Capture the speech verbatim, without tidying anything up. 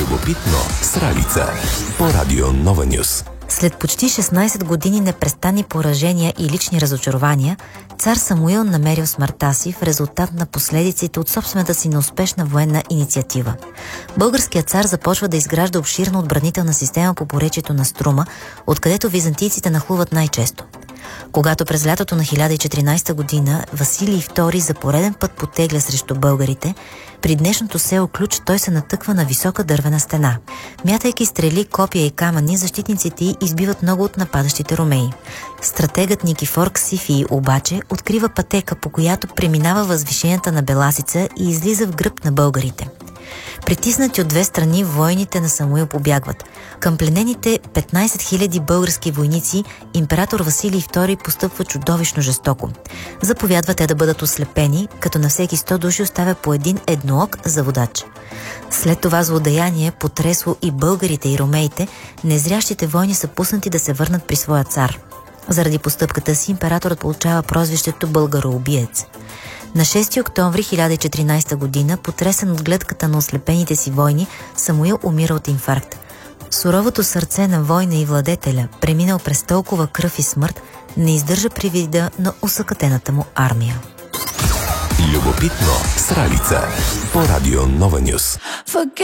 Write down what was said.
Любопитно с Ралица по Радио Нова Нюс. След почти шестнайсет години непрестанни поражения и лични разочарования, цар Самуил намерил смъртта си в резултат на последиците от собствената си неуспешна военна инициатива. Българският цар започва да изгражда обширна отбранителна система по поречието на Струма, откъдето византийците нахлуват най-често. Когато през лятото на хиляда и четиринайсета година Василий втори за пореден път потегля срещу българите, при днешното село Ключ той се натъква на висока дървена стена. Мятайки стрели, копия и камъни, защитниците й избиват много от нападащите ромеи. Стратегът Никифор Ксифий обаче открива пътека, по която преминава възвишенията на Беласица и излиза в гръб на българите. Притиснати от две страни, войните на Самуил побягват. Към пленените петнайсет хиляди български войници император Василий втори постъпва чудовищно жестоко. Заповядва те да бъдат ослепени, като на всеки сто души оставя по един едноок за водач. След това злодеяние потресло и българите и ромеите, незрящите войни са пуснати да се върнат при своя цар. Заради постъпката си императорът получава прозвището българоубиец. На шести октомври хиляда и четиринайсета година, потресен от гледката на ослепените си войни, Самуил умира от инфаркт. Суровото сърце на война и владетеля, преминал през толкова кръв и смърт, не издържа при вида на осакатената му армия. Любопитно с Ралица по Радио Нова Нюс.